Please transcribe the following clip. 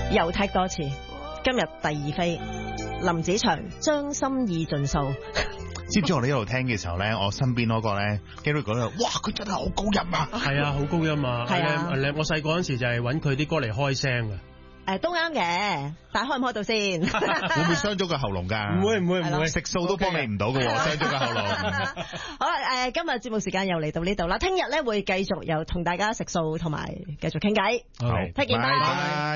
又踢多次，今日第2飛，林子祥將心意盡數。 知唔知我哋一路聽嘅時候咧，我身邊嗰個咧，Gary 講哇，佢真係好高音啊！ 係啊，好高音啊！ 係啊， 我細個嗰陣時就係揾佢啲歌嚟開聲嘅。 都啱嘅，但係開唔開到先？會唔會傷咗個喉嚨㗎？ 唔會， 食素都幫你唔到嘅喎，傷咗個喉嚨。 好啦，今日節目時間又嚟到呢度啦，聽日咧會繼續又同大家食素同埋繼續傾偈。 好， 聽見，拜拜。